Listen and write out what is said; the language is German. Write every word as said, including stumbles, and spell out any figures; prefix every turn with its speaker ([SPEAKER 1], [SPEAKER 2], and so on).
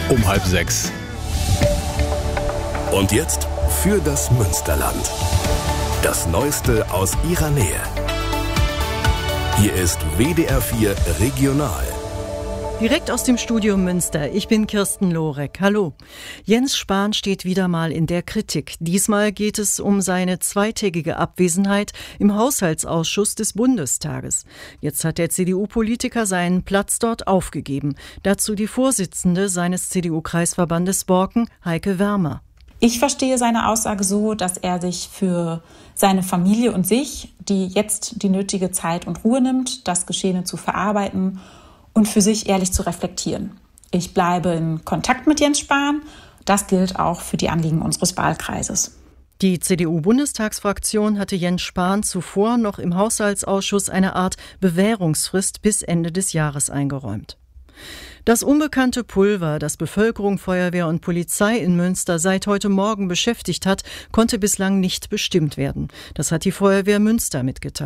[SPEAKER 1] um halb sechs.
[SPEAKER 2] Und jetzt für das Münsterland. Das Neueste aus ihrer Nähe. Hier ist W D R vier Regional.
[SPEAKER 3] Direkt aus dem Studio Münster. Ich bin Kirsten Lorek. Hallo. Jens Spahn steht wieder mal in der Kritik. Diesmal geht es um seine zweitägige Abwesenheit im Haushaltsausschuss des Bundestages. Jetzt hat der C D U-Politiker seinen Platz dort aufgegeben. Dazu die Vorsitzende seines C D U-Kreisverbandes Borken, Heike Wermer.
[SPEAKER 4] Ich verstehe seine Aussage so, dass er sich für seine Familie und sich, die jetzt die nötige Zeit und Ruhe nimmt, das Geschehene zu verarbeiten und für sich ehrlich zu reflektieren. Ich bleibe in Kontakt mit Jens Spahn. Das gilt auch für die Anliegen unseres Wahlkreises.
[SPEAKER 3] Die C D U-Bundestagsfraktion hatte Jens Spahn zuvor noch im Haushaltsausschuss eine Art Bewährungsfrist bis Ende des Jahres eingeräumt. Das unbekannte Pulver, das Bevölkerung, Feuerwehr und Polizei in Münster seit heute Morgen beschäftigt hat, konnte bislang nicht bestimmt werden. Das hat die Feuerwehr Münster mitgeteilt.